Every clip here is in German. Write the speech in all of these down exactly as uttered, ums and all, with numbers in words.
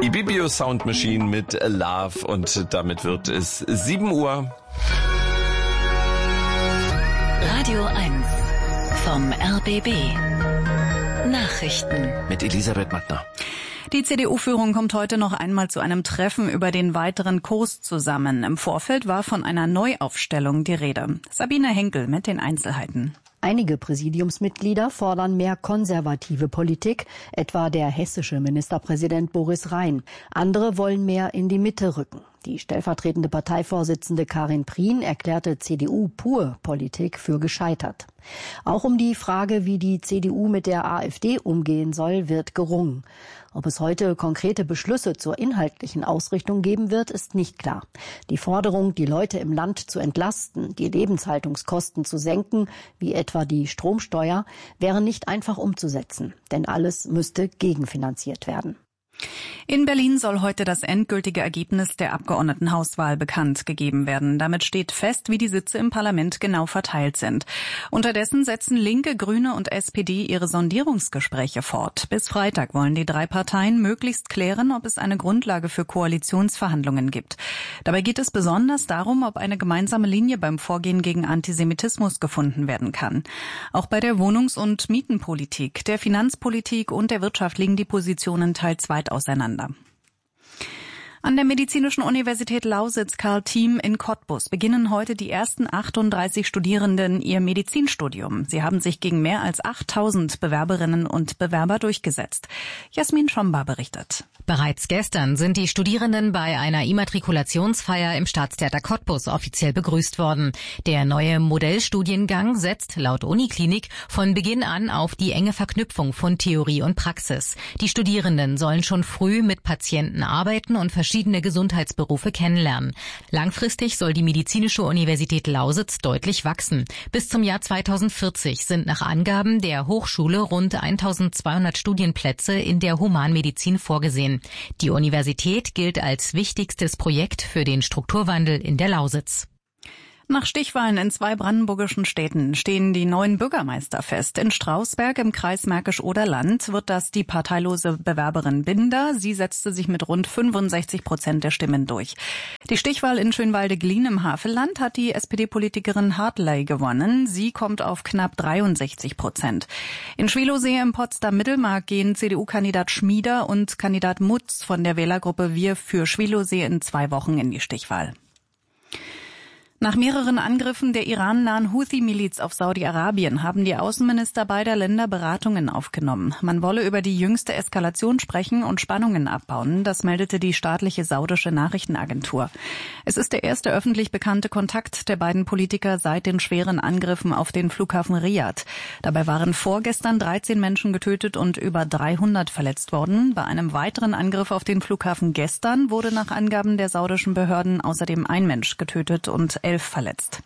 Ibibio Sound Machine mit Love und damit wird es sieben Uhr. Radio eins vom R B B. Nachrichten Mit Elisabeth Mattner. Die C D U-Führung kommt heute noch einmal zu einem Treffen über den weiteren Kurs zusammen. Im Vorfeld war von einer Neuaufstellung die Rede. Sabine Henkel mit den Einzelheiten. Einige Präsidiumsmitglieder fordern mehr konservative Politik, etwa der hessische Ministerpräsident Boris Rhein. Andere wollen mehr in die Mitte rücken. Die stellvertretende Parteivorsitzende Karin Prien erklärte C D U-Pur-Politik für gescheitert. Auch um die Frage, wie die C D U mit der AfD umgehen soll, wird gerungen. Ob es heute konkrete Beschlüsse zur inhaltlichen Ausrichtung geben wird, ist nicht klar. Die Forderung, die Leute im Land zu entlasten, die Lebenshaltungskosten zu senken, wie etwa die Stromsteuer, wäre nicht einfach umzusetzen, denn alles müsste gegenfinanziert werden. In Berlin soll heute das endgültige Ergebnis der Abgeordnetenhauswahl bekannt gegeben werden. Damit steht fest, wie die Sitze im Parlament genau verteilt sind. Unterdessen setzen Linke, Grüne und S P D ihre Sondierungsgespräche fort. Bis Freitag wollen die drei Parteien möglichst klären, ob es eine Grundlage für Koalitionsverhandlungen gibt. Dabei geht es besonders darum, ob eine gemeinsame Linie beim Vorgehen gegen Antisemitismus gefunden werden kann. Auch bei der Wohnungs- und Mietenpolitik, der Finanzpolitik und der Wirtschaft liegen die Positionen teils weit auseinander. An der Medizinischen Universität Lausitz-Karl-Thiem in Cottbus beginnen heute die ersten achtunddreißig Studierenden ihr Medizinstudium. Sie haben sich gegen mehr als achttausend Bewerberinnen und Bewerber durchgesetzt. Jasmin Schomba berichtet. Bereits gestern sind die Studierenden bei einer Immatrikulationsfeier im Staatstheater Cottbus offiziell begrüßt worden. Der neue Modellstudiengang setzt laut Uniklinik von Beginn an auf die enge Verknüpfung von Theorie und Praxis. Die Studierenden sollen schon früh mit Patienten arbeiten und verschiedene Gesundheitsberufe kennenlernen. Langfristig soll die Medizinische Universität Lausitz deutlich wachsen. Bis zum Jahr zweitausendvierzig sind nach Angaben der Hochschule rund eintausendzweihundert Studienplätze in der Humanmedizin vorgesehen. Die Universität gilt als wichtigstes Projekt für den Strukturwandel in der Lausitz. Nach Stichwahlen in zwei brandenburgischen Städten stehen die neuen Bürgermeister fest. In Strausberg im Kreis Märkisch-Oderland wird das die parteilose Bewerberin Binder. Sie setzte sich mit rund fünfundsechzig Prozent der Stimmen durch. Die Stichwahl in Schönwalde-Glien im Havelland hat die S P D-Politikerin Hartley gewonnen. Sie kommt auf knapp dreiundsechzig Prozent. In Schwilosee im Potsdam-Mittelmark gehen C D U-Kandidat Schmieder und Kandidat Mutz von der Wählergruppe Wir für Schwilosee in zwei Wochen in die Stichwahl. Nach mehreren Angriffen der irannahen Houthi-Miliz auf Saudi-Arabien haben die Außenminister beider Länder Beratungen aufgenommen. Man wolle über die jüngste Eskalation sprechen und Spannungen abbauen, das meldete die staatliche saudische Nachrichtenagentur. Es ist der erste öffentlich bekannte Kontakt der beiden Politiker seit den schweren Angriffen auf den Flughafen Riyadh. Dabei waren vorgestern dreizehn Menschen getötet und über dreihundert verletzt worden. Bei einem weiteren Angriff auf den Flughafen gestern wurde nach Angaben der saudischen Behörden außerdem ein Mensch getötet und elf verletzt.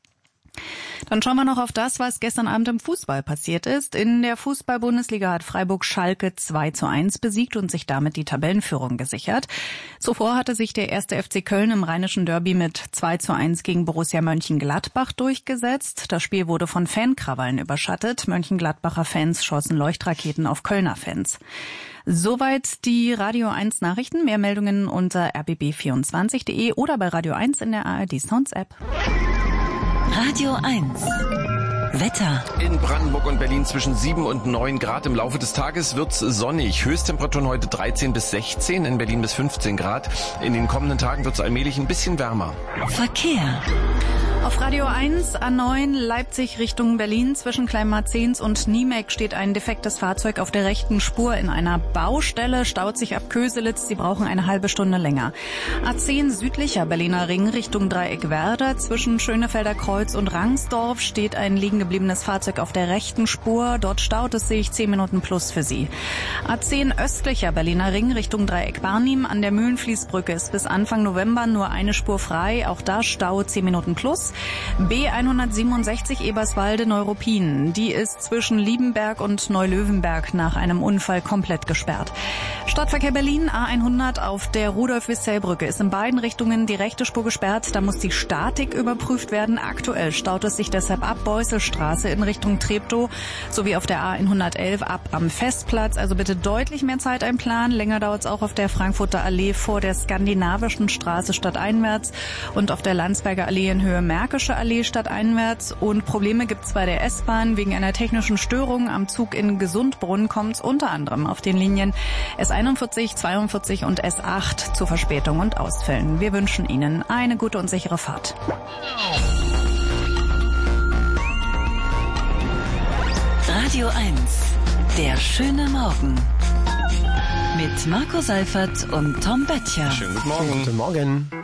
Dann schauen wir noch auf das, was gestern Abend im Fußball passiert ist. In der Fußball-Bundesliga hat Freiburg Schalke zwei zu eins besiegt und sich damit die Tabellenführung gesichert. Zuvor hatte sich der erste F C Köln im rheinischen Derby mit zwei zu eins gegen Borussia Mönchengladbach durchgesetzt. Das Spiel wurde von Fankrawallen überschattet. Mönchengladbacher Fans schossen Leuchtraketen auf Kölner Fans. Soweit die Radio eins Nachrichten. Mehr Meldungen unter r b b vierundzwanzig punkt de oder bei Radio eins in der A R D Sounds App. Radio eins. Wetter. In Brandenburg und Berlin zwischen sieben und neun Grad. Im Laufe des Tages wird's sonnig. Höchsttemperaturen heute dreizehn bis sechzehn, in Berlin bis fünfzehn Grad. In den kommenden Tagen wird's allmählich ein bisschen wärmer. Verkehr. Auf Radio eins, A neun, Leipzig Richtung Berlin. Zwischen Kleinmarzens und Niemek steht ein defektes Fahrzeug auf der rechten Spur in einer Baustelle. Staut sich ab Köselitz. Sie brauchen eine halbe Stunde länger. A zehn südlicher Berliner Ring Richtung Dreieck Werder. Zwischen Schönefelder Kreuz und Rangsdorf steht ein liegen gebliebenes Fahrzeug auf der rechten Spur. Dort staut es sich zehn Minuten plus für Sie. A zehn östlicher Berliner Ring Richtung Dreieck Barnim. An der Mühlenfließbrücke ist bis Anfang November nur eine Spur frei. Auch da Stau zehn Minuten plus. los. B hundertsiebenundsechzig Eberswalde-Neuruppin. Die ist zwischen Liebenberg und Neulöwenberg nach einem Unfall komplett gesperrt. Stadtverkehr Berlin, A hundert auf der Rudolf-Wissell-Brücke ist in beiden Richtungen die rechte Spur gesperrt. Da muss die Statik überprüft werden. Aktuell staut es sich deshalb ab Beusselstraße in Richtung Treptow sowie auf der A hundertelf ab am Festplatz. Also bitte deutlich mehr Zeit einplanen. Länger dauert es auch auf der Frankfurter Allee vor der Skandinavischen Straße stadteinwärts und auf der Landsberger Allee in Höhe Märkische Allee stadteinwärts. Und Probleme gibt es bei der S-Bahn. Wegen einer technischen Störung am Zug in Gesundbrunn kommt es unter anderem auf den Linien S einundvierzig, zweiundvierzig und S acht zu Verspätung und Ausfällen. Wir wünschen Ihnen eine gute und sichere Fahrt. Radio eins, der schöne Morgen. Mit Marco Seifert und Tom Böttcher. Schönen guten Morgen. Guten Morgen.